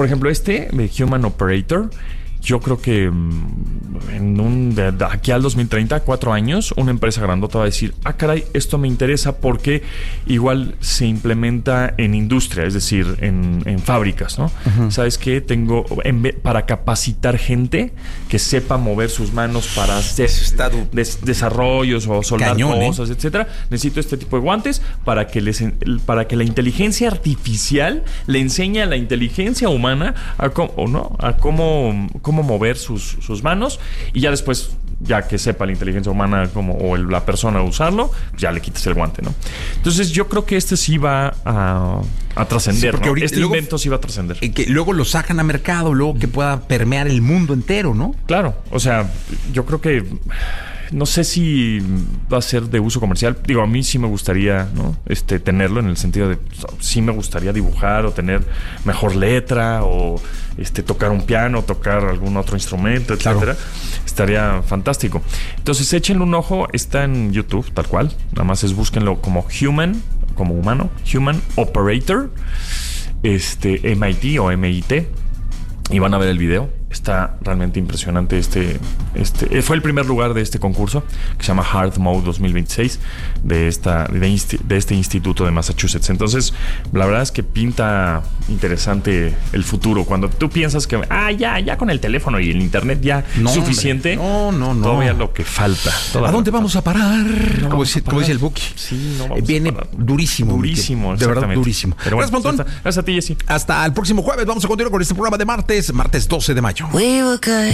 Por ejemplo, de Human Operator, yo creo que de aquí al 2030, 4 años, una empresa grandota va a decir, caray, esto me interesa porque igual se implementa en industria, es decir, en fábricas, ¿no? Uh-huh. ¿Sabes qué? Tengo, para capacitar gente que sepa mover sus manos para hacer desarrollos o soldar cosas, etcétera. Necesito este tipo de guantes para que la inteligencia artificial le enseñe a la inteligencia humana a cómo mover sus manos, y ya después, ya que sepa la inteligencia humana o la persona usarlo, ya le quitas el guante, ¿no? Entonces yo creo que sí va a trascender, sí, ¿no? Invento sí va a trascender. Que luego lo sacan a mercado, luego que pueda permear el mundo entero, ¿no? Claro, o sea, yo creo que no sé si va a ser de uso comercial. Digo, a mí sí me gustaría, ¿no? Tenerlo, en el sentido de sí me gustaría dibujar o tener mejor letra o tocar un piano, tocar algún otro instrumento, etcétera. Claro. Estaría fantástico. Entonces, échenle un ojo, está en YouTube, tal cual. Nada más búsquenlo como humano, Human Operator, MIT o MIT, y van a ver el video. Está realmente impresionante. Fue el primer lugar de este concurso, que se llama Hard Mode 2026, de este instituto de Massachusetts. Entonces, la verdad es que pinta interesante el futuro. Cuando tú piensas que ya con el teléfono y el internet ya es suficiente, no. Todavía lo que falta. ¿A dónde vamos a parar? Como dice el Buki. Sí, no vamos Viene a parar. Durísimo, de verdad, durísimo. Pero bueno, gracias a ti, Jessy. Hasta el próximo jueves. Vamos a continuar con este programa de martes 12 de mayo. We were good.